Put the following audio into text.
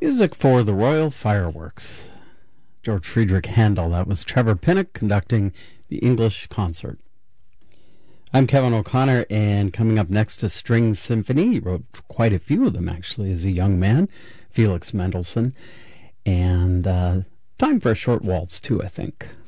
Music for the Royal Fireworks. George Friedrich Handel. That was Trevor Pinnock conducting the English concert. I'm Kevin O'Connor, and coming up next, a string symphony. He wrote quite a few of them, actually, as a young man, Felix Mendelssohn. And time for a short waltz, too, I think.